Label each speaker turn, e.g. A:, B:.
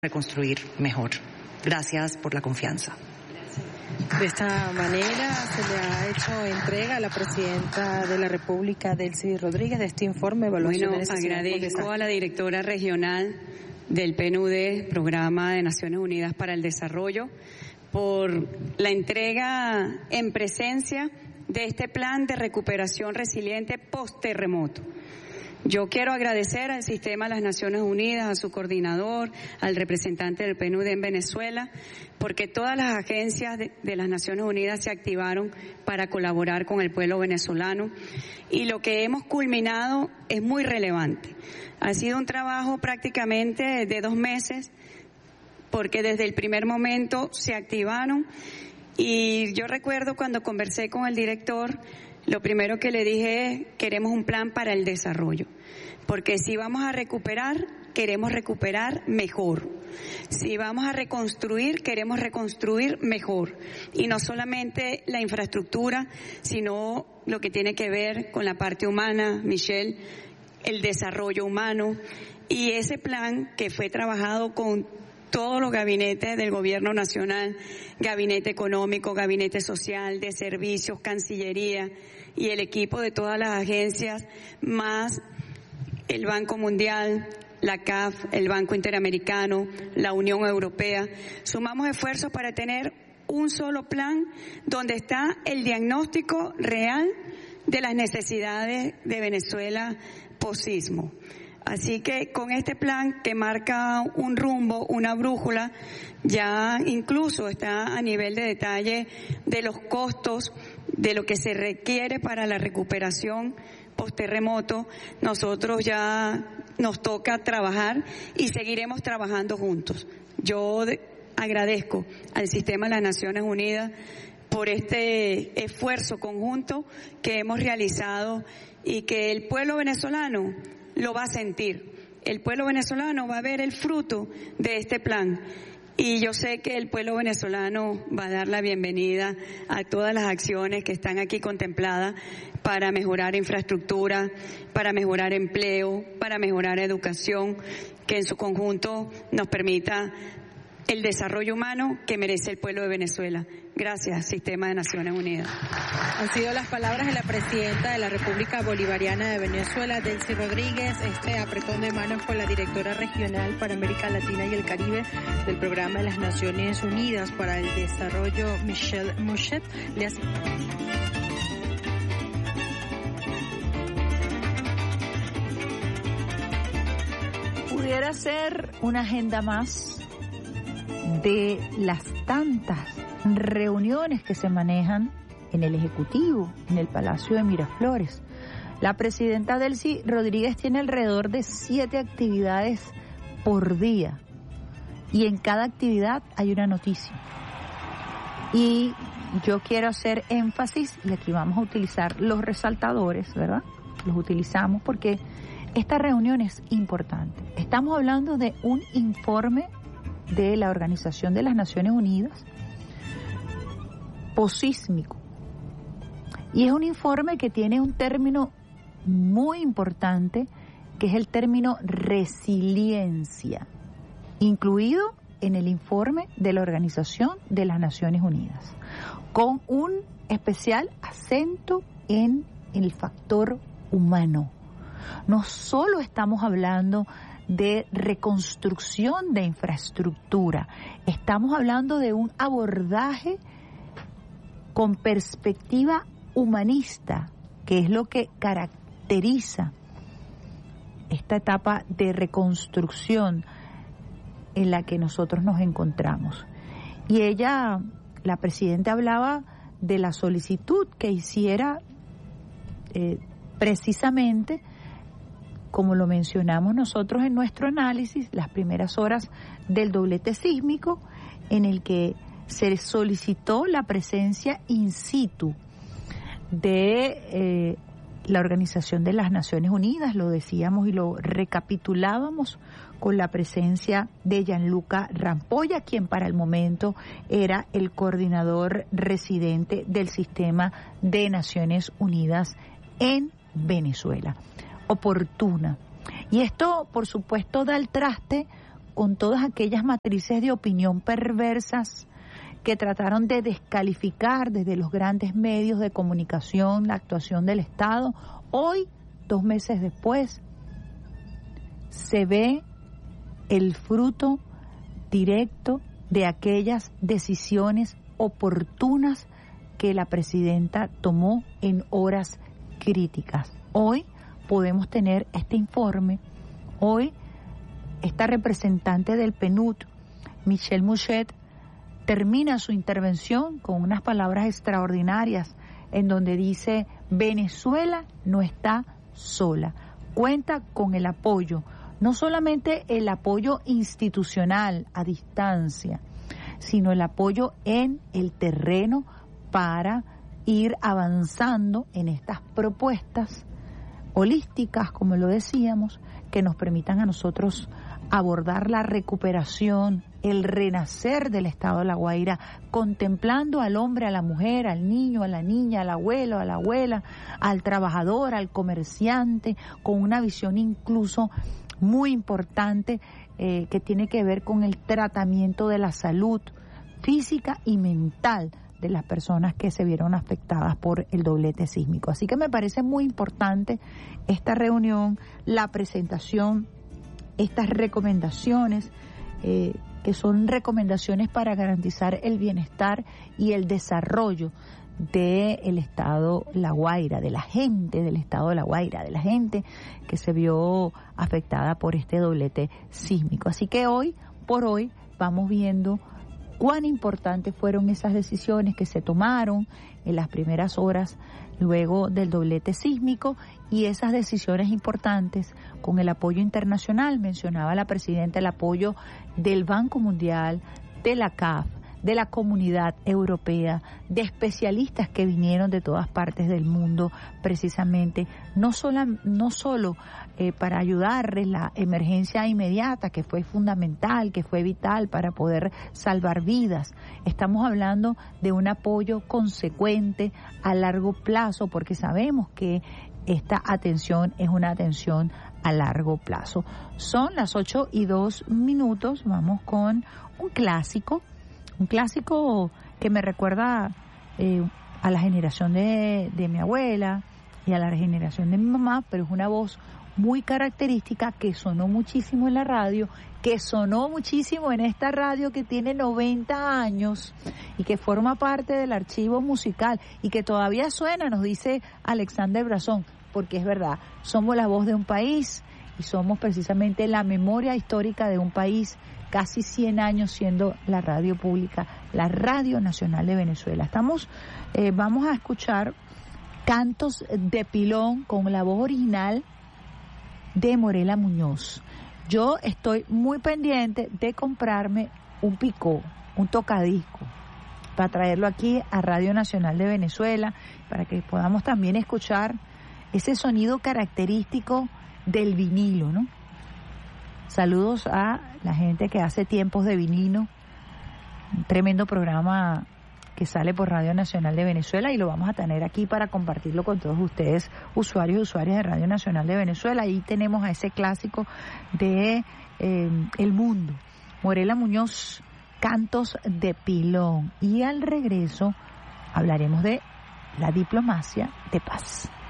A: reconstruir mejor. Gracias por la confianza.
B: De esta manera se le ha hecho entrega a la presidenta de la República, Delcy Rodríguez, de este informe de evaluación.
C: Bueno, agradezco a la directora regional del PNUD, Programa de Naciones Unidas para el Desarrollo, por la entrega en presencia de este plan de recuperación resiliente post-terremoto. Yo quiero agradecer al Sistema de las Naciones Unidas, a su coordinador, al representante del PNUD en Venezuela, porque todas las agencias de las Naciones Unidas se activaron para colaborar con el pueblo venezolano y lo que hemos culminado es muy relevante. Ha sido un trabajo prácticamente de 2 meses, porque desde el primer momento se activaron y yo recuerdo cuando conversé con el director, lo primero que le dije es, queremos un plan para el desarrollo, porque si vamos a recuperar, queremos recuperar mejor. Si vamos a reconstruir, queremos reconstruir mejor. Y no solamente la infraestructura, sino lo que tiene que ver con la parte humana, Michelle, el desarrollo humano. Y ese plan que fue trabajado con todos los gabinetes del Gobierno Nacional, Gabinete Económico, Gabinete Social, de Servicios, Cancillería y el equipo de todas las agencias, más el Banco Mundial, la CAF, el Banco Interamericano, la Unión Europea. Sumamos esfuerzos para tener un solo plan donde está el diagnóstico real de las necesidades de Venezuela post-sismo. Así que con este plan que marca un rumbo, una brújula, ya incluso está a nivel de detalle de los costos, de lo que se requiere para la recuperación post-terremoto. Nosotros ya nos toca trabajar y seguiremos trabajando juntos. Yo agradezco al Sistema de las Naciones Unidas por este esfuerzo conjunto que hemos realizado y que el pueblo venezolano lo va a sentir. El pueblo venezolano va a ver el fruto de este plan y yo sé que el pueblo venezolano va a dar la bienvenida a todas las acciones que están aquí contempladas para mejorar infraestructura, para mejorar empleo, para mejorar educación, que en su conjunto nos permita el desarrollo humano que merece el pueblo de Venezuela. Gracias, Sistema de Naciones Unidas.
B: Han sido las palabras de la presidenta de la República Bolivariana de Venezuela, Delcy Rodríguez, este apretón de manos con la directora regional para América Latina y el Caribe del Programa de las Naciones Unidas para el Desarrollo, Michelle Mouchet.
D: Pudiera ser una agenda más de las tantas reuniones que se manejan en el Ejecutivo, en el Palacio de Miraflores. La presidenta Delcy Rodríguez tiene alrededor de 7 actividades por día y en cada actividad hay una noticia. Y yo quiero hacer énfasis, y aquí vamos a utilizar los resaltadores, ¿verdad? Los utilizamos porque esta reunión es importante. Estamos hablando de un informe de la Organización de las Naciones Unidas posísmico. Y es un informe que tiene un término muy importante, que es el término resiliencia, incluido en el informe de la Organización de las Naciones Unidas, con un especial acento en el factor humano. No solo estamos hablando de reconstrucción de infraestructura, estamos hablando de un abordaje con perspectiva humanista, que es lo que caracteriza esta etapa de reconstrucción en la que nosotros nos encontramos. Y ella, la presidenta, hablaba de la solicitud que hiciera precisamente, como lo mencionamos nosotros en nuestro análisis, las primeras horas del doblete sísmico, en el que se solicitó la presencia in situ de la Organización de las Naciones Unidas, lo decíamos y lo recapitulábamos con la presencia de Gianluca Rampolla, quien para el momento era el coordinador residente del Sistema de Naciones Unidas en Venezuela. Oportuna. Y esto, por supuesto, da el traste con todas aquellas matrices de opinión perversas que trataron de descalificar desde los grandes medios de comunicación la actuación del Estado. Hoy, 2 meses después, se ve el fruto directo de aquellas decisiones oportunas que la presidenta tomó en horas críticas. Hoy podemos tener este informe. Hoy, esta representante del PNUD, Michelle Mouchet, termina su intervención con unas palabras extraordinarias en donde dice: Venezuela no está sola, cuenta con el apoyo, no solamente el apoyo institucional a distancia, sino el apoyo en el terreno para ir avanzando en estas propuestas holísticas, como lo decíamos, que nos permitan a nosotros abordar la recuperación, el renacer del Estado de La Guaira, contemplando al hombre, a la mujer, al niño, a la niña, al abuelo, a la abuela, al trabajador, al comerciante, con una visión incluso muy importante que tiene que ver con el tratamiento de la salud física y mental de las personas que se vieron afectadas por el doblete sísmico. Así que me parece muy importante esta reunión, la presentación, estas recomendaciones, que son recomendaciones para garantizar el bienestar y el desarrollo del Estado La Guaira, de la gente del Estado de La Guaira, de la gente que se vio afectada por este doblete sísmico. Así que hoy por hoy vamos viendo cuán importantes fueron esas decisiones que se tomaron en las primeras horas luego del doblete sísmico, y esas decisiones importantes con el apoyo internacional. Mencionaba la presidenta el apoyo del Banco Mundial, de la CAF, de la Comunidad Europea, de especialistas que vinieron de todas partes del mundo, precisamente, no solo para ayudarles la emergencia inmediata, que fue fundamental, que fue vital para poder salvar vidas. Estamos hablando de un apoyo consecuente a largo plazo, porque sabemos que esta atención es una atención a largo plazo. Son las 8:02, vamos con un clásico que me recuerda a la generación de mi abuela y a la generación de mi mamá, pero es una voz muy característica que sonó muchísimo en la radio, que sonó muchísimo en esta radio que tiene 90 años y que forma parte del archivo musical y que todavía suena, nos dice Alexander Brazón, porque es verdad, somos la voz de un país y somos precisamente la memoria histórica de un país, casi 100 años siendo la radio pública, la Radio Nacional de Venezuela. Vamos a escuchar Cantos de Pilón con la voz original de Morela Muñoz. Yo estoy muy pendiente de comprarme un picó, un tocadisco, para traerlo aquí a Radio Nacional de Venezuela, para que podamos también escuchar ese sonido característico del vinilo, ¿no? Saludos a la gente que hace Tiempos de Vinilo, un tremendo programa que sale por Radio Nacional de Venezuela, y lo vamos a tener aquí para compartirlo con todos ustedes, usuarios y usuarias de Radio Nacional de Venezuela. Ahí tenemos a ese clásico de El Mundo, Morela Muñoz, Cantos de Pilón, y al regreso hablaremos de la diplomacia de paz.